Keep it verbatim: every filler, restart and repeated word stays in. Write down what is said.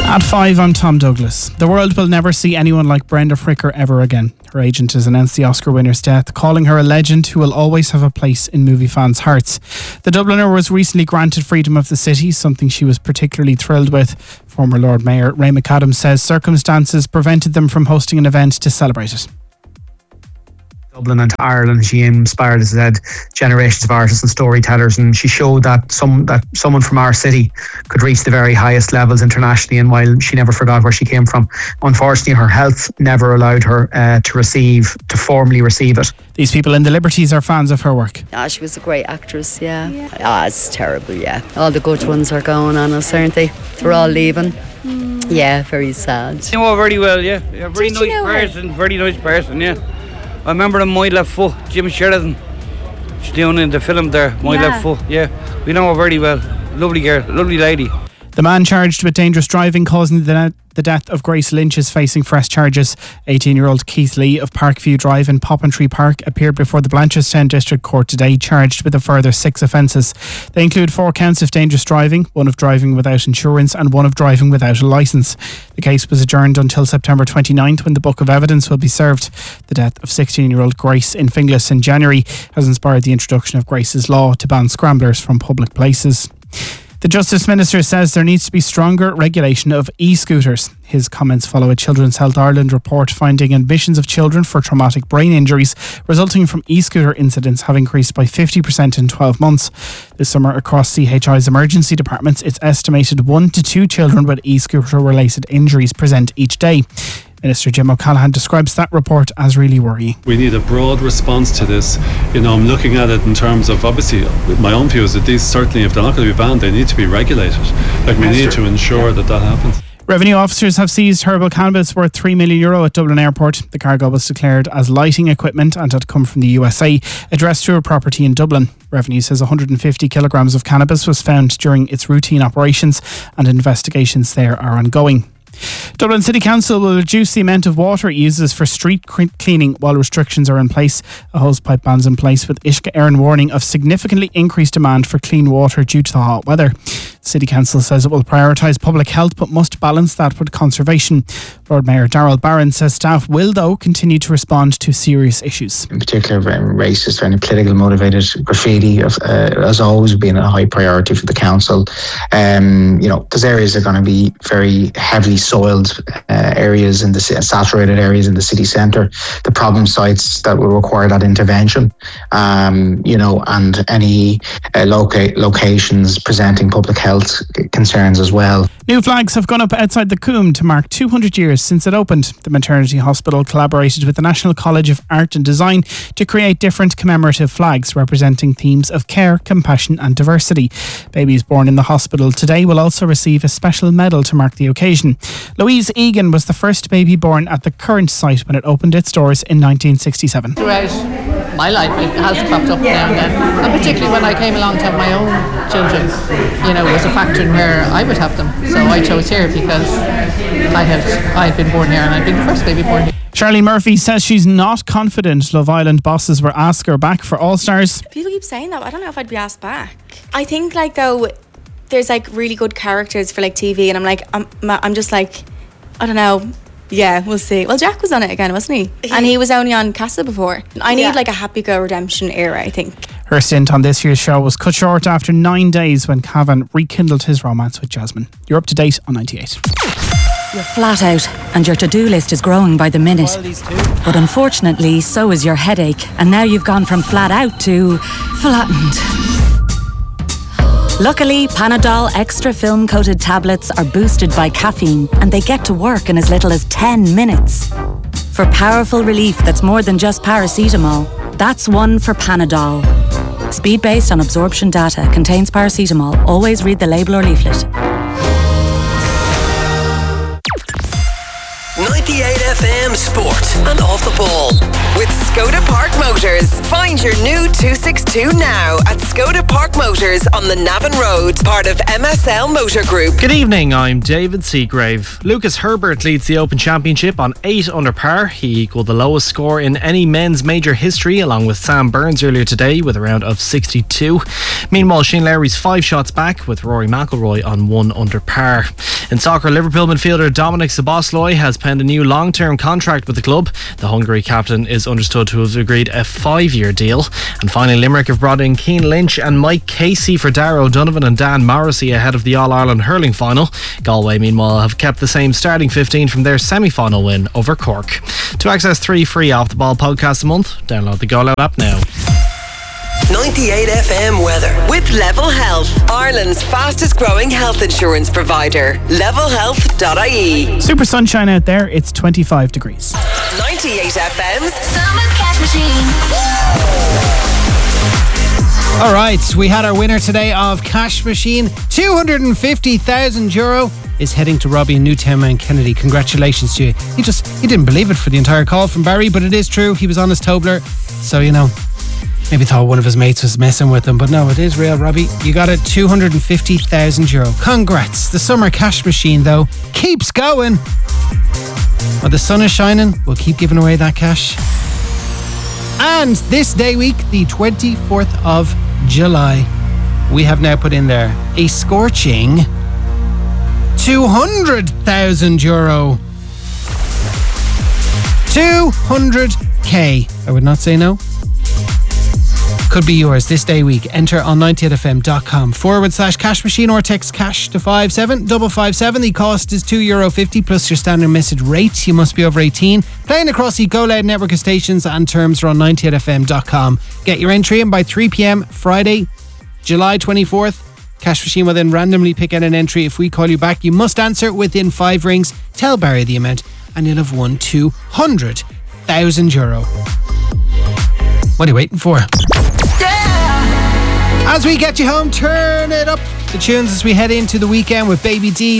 At five, I'm Tom Douglas. The world will never see anyone like Brenda Fricker ever again. Her agent has announced the Oscar winner's death, calling her a legend who will always have a place in movie fans' hearts. The Dubliner was recently granted freedom of the city, something she was particularly thrilled with. Former Lord Mayor Ray McAdams says circumstances prevented them from hosting an event to celebrate it. Dublin and Ireland, she inspired, as I said, generations of artists and storytellers, and she showed that some that someone from our city could reach the very highest levels internationally. And while she never forgot where she came from, unfortunately her health never allowed her uh, to receive to formally receive it. These people in the Liberties are fans of her work. Ah, she was a great actress, yeah. yeah. Ah, it's terrible, yeah. All the good ones are going on us, aren't they? They're all leaving. Mm. Yeah, very sad. You know her very well, yeah. yeah very Did nice you know person, her? very nice person, yeah. I remember him, My Left Foot, Jim Sheridan. She's doing in the film there, My yeah. Left Foot, yeah. We know her very well. Lovely girl, lovely lady. The man charged with dangerous driving causing the, the death of Grace Lynch is facing fresh charges. eighteen-year-old Keith Lee of Parkview Drive in Poppintree Park appeared before the Blanchardstown District Court today, charged with a further six offences. They include four counts of dangerous driving, one of driving without insurance and one of driving without a licence. The case was adjourned until September twenty-ninth when the book of evidence will be served. The death of sixteen-year-old Grace in Finglas in January has inspired the introduction of Grace's law to ban scramblers from public places. The Justice Minister says there needs to be stronger regulation of e-scooters. His comments follow a Children's Health Ireland report finding admissions of children for traumatic brain injuries resulting from e-scooter incidents have increased by fifty percent in twelve months. This summer across C H I's emergency departments, it's estimated one to two children with e-scooter related injuries present each day. Minister Jim O'Callaghan describes that report as really worrying. We need a broad response to this. You know, I'm looking at it in terms of, obviously, my own view is that these, certainly, if they're not going to be banned, they need to be regulated. Like, we need to ensure that that happens. Revenue officers have seized herbal cannabis worth three million euro at Dublin Airport. The cargo was declared as lighting equipment and had come from the U S A, addressed to a property in Dublin. Revenue says one hundred fifty kilograms of cannabis was found during its routine operations and investigations there are ongoing. Dublin City Council will reduce the amount of water it uses for street cleaning while restrictions are in place. A hosepipe ban's in place with Ishka Éireann warning of significantly increased demand for clean water due to the hot weather. The City Council says it will prioritise public health but must balance that with conservation. Lord Mayor Darrell Barron says staff will though continue to respond to serious issues. In particular, racist or any political motivated graffiti uh, has always been a high priority for the council. Um, you know, those areas are going to be very heavily soiled uh, areas in the saturated areas in the city centre. The problem sites that will require that intervention, um, you know, and any uh, loca- locations presenting public health concerns as well. New flags have gone up outside the Coombe to mark two hundred years since it opened. The maternity hospital collaborated with the National College of Art and Design to create different commemorative flags representing themes of care, compassion and diversity. Babies born in the hospital today will also receive a special medal to mark the occasion. Louise Egan was the first baby born at the current site when it opened its doors in nineteen sixty-seven. Throughout my life it has cropped up now and then, and particularly when I came along to have my own children, you know, it was a factor in where I would have them. So I chose here because I had I had been born here and I'd been the first baby born here. Charlie Murphy says she's not confident Love Island bosses will ask her back for All Stars. People keep saying that, but I don't know if I'd be asked back. I think like though there's like really good characters for like T V and I'm like I'm, I'm just like I don't know. Yeah, we'll see. Well, Jack was on it again, wasn't he? And he was only on Casa before. I need yeah. like a Happy Go Redemption era, I think. Her stint on this year's show was cut short after nine days when Cavan rekindled his romance with Jasmine. You're up to date on ninety-eight. You're flat out and your to-do list is growing by the minute. But unfortunately, so is your headache. And now you've gone from flat out to flattened. Luckily, Panadol Extra Film Coated tablets are boosted by caffeine and they get to work in as little as ten minutes. For powerful relief that's more than just paracetamol, that's one for Panadol. Speed based on absorption data, contains paracetamol. Always read the label or leaflet. ninety-eight F M Sport and Off the Ball with Skoda Park Motors. Find your new two sixty-two now at Skoda Park Motors on the Navan Road, part of M S L Motor Group. Good evening, I'm David Seagrave. Lucas Herbert leads the Open Championship on eight under par. He equalled the lowest score in any men's major history, along with Sam Burns earlier today with a round of sixty-two. Meanwhile, Shane Lowry's five shots back with Rory McIlroy on one under par. In soccer, Liverpool midfielder Dominic Szoboszlai has penned a new long-term contract with the club. The Hungary captain is understood to have agreed a five-year deal. And finally, Limerick have brought in Cian Lynch and Mike Casey for Darragh O'Donovan and Dan Morrissey ahead of the All-Ireland hurling final. Galway, meanwhile, have kept the same starting fifteen from their semi-final win over Cork. To access three free Off the Ball podcasts a month, download the Go Loud app now. ninety-eight F M weather with Level Health, Ireland's fastest growing health insurance provider. level health dot I E. Super sunshine out there, it's twenty-five degrees. ninety-eight F M's Summer Cash Machine. All right, we had our winner today of Cash Machine. two hundred fifty thousand euro is heading to Robbie in Newtown Mount Kennedy. Congratulations to you. He just, he didn't believe it for the entire call from Barry, but it is true. He was on his Tobler. So, you know, maybe thought one of his mates was messing with him, but no, it is real, Robbie. You got it, two hundred fifty thousand euro. Congrats. The Summer Cash Machine, though, keeps going. While the sun is shining, we'll keep giving away that cash. And this day week, the twenty-fourth of July, we have now put in there a scorching two hundred thousand euro. two hundred k. I would not say no. Could be yours this day week. Enter on ninety-eight f m dot com forward slash cash machine or text cash to five seven five five seven. The cost is two euro fifty plus your standard message rate. You must be over eighteen. Playing across the Go Loud network of stations, and terms are on ninety-eight f m dot com. Get your entry in by three p.m. Friday, July twenty-fourth. Cash Machine will then randomly pick out an entry. If we call you back, you must answer within five rings. Tell Barry the amount and you'll have won two hundred thousand euro. What are you waiting for? As we get you home, turn it up. The tunes as we head into the weekend with Baby D.